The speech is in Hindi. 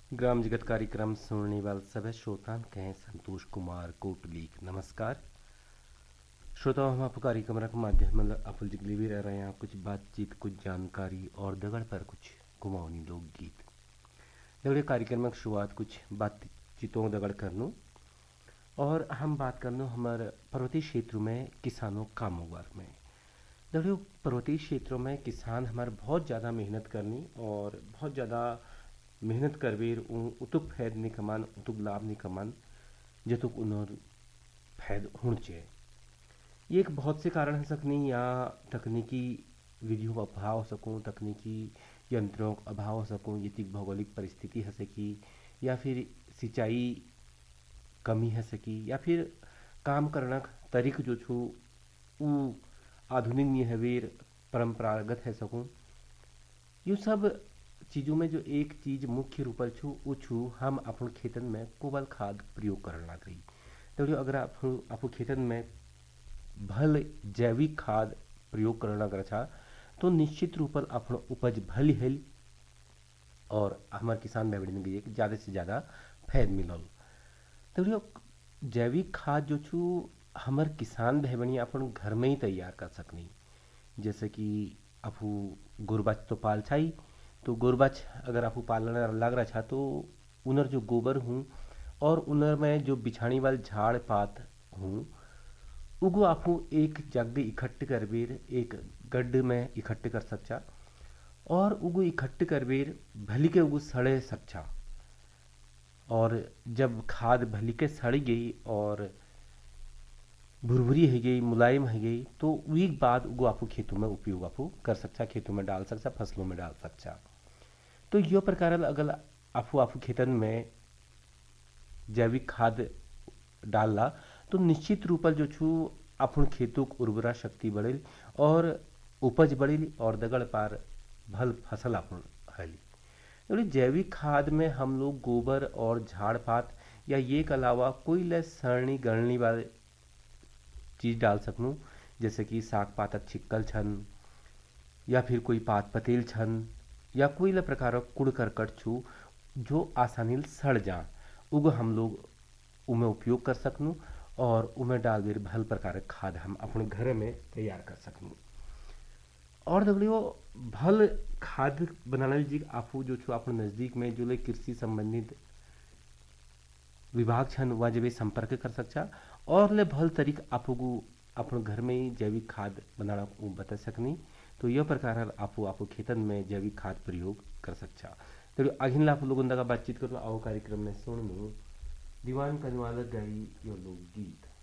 ग्राम जगत कार्यक्रम सुनने वाले सभी श्रोतान कहें संतोष कुमार कोटलीक नमस्कार। श्रोताओं, हम आपको कार्यक्रम के माध्यम मतलब अफुल जिगली भी रह रहे हैं, कुछ बातचीत, कुछ जानकारी और दगड़ पर कुछ कुमाऊनी लोकगीत। दगड़े कार्यक्रम की शुरुआत कुछ बातचीतों दगड़ करनू और हम बात करनू हमारे पर्वतीय क्षेत्रों में किसानों कामोबार में। दगड़े पर्वतीय क्षेत्रों में किसान हमारे बहुत ज़्यादा मेहनत करनी और बहुत ज़्यादा मेहनत करवेर उतुक फैद नहीं कमान, उतुक लाभ नहीं कमान जतुक उन्होंने फैद होना चाहिए। ये एक बहुत से कारण हो सकनी, या तकनीकी विधियों का अभाव हो सकूँ, तकनीकी यंत्रों का अभाव हो सकूँ, ये भौगोलिक परिस्थिति हो सकी, या फिर सिंचाई कमी हो सकी, या फिर काम करना तरीक जो छू उ आधुनिक नहीं हवेर परंपरागत है सकूँ। ये सब चीज़ों में जो एक चीज़ मुख्य रूप छू वो छू हम अपन खेतन में कोबल खाद प्रयोग करना लग रही। तो अगर आप खेतन में भल जैविक खाद प्रयोग करना अगर अच्छा तो निश्चित रूप पर अपन उपज भली है और हमारे किसान भाई बहन के ज़्यादा से ज़्यादा फायद मिलल। तो जैविक खाद जो छू हमारे किसान भाई बहन अपन घर में ही तैयार कर सकनी। जैसे कि आपू गोरबाच तो पाल छाई, तो गोरबाच अगर आपू पालना लग रहा था तो उनर जो गोबर हूँ और उनर में जो बिछानी वाले झाड़ पात हूँ उगो आपू एक जगह इकट्ठे कर बेर एक गड्ढे में इकट्ठे कर सकता और उगो इकट्ठे कर बेर भली के उगो सड़े सकता। और जब खाद भली के सड़ गई और भुरभुरी हो गई, मुलायम हो गई, तो वीक बाद उगो आपको खेतों में उपयोग आपको कर सकता, खेतों में डाल सकता, फसलों में डाल सकता। तो यो प्रकार अगर आपू खेतन में जैविक खाद डालला तो निश्चित रूप जो छू अपन खेतों की उर्वरा शक्ति बढ़ेल और उपज बढ़ेल और दगड़ पार भल फसल अपन हली। तो जैविक खाद में हम लोग गोबर और झाड़ पात या ये के अलावा कोई ल सड़नी गलनी वाले चीज़ डाल सकूँ, जैसे कि साग पातक छिक्कल छन या फिर कोई पात पतेल छन या कोई ल प्रकार कूड़ करकट छू जो आसानी सड़ जा उग हम लोग उमें उपयोग कर सकूँ और उमें डाल देर भल प्रकार खाद हम अपने घर में तैयार कर सकूँ। और दगड़ियों भल खाद बनाने जी आपू जो छू अपन नज़दीक में जो ले कृषि संबंधित विभाग छन वहाँ जब संपर्क कर सकता और ले भल तरीक आपू अपन घर में ही जैविक खाद बनाना बता सकनी। तो यह प्रकार आपू खेतन में जैविक खाद प्रयोग कर सकता। तो अगिला आप लोगों का बातचीत करो आओ कार्यक्रम में सुन दीवान कनवाला गाई यो लोग गीत।